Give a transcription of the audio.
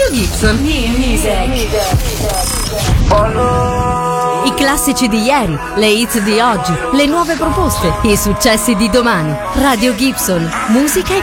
Radio Gibson. I classici di ieri, le hits di oggi, le nuove proposte, i successi di domani. Radio Gibson, musica e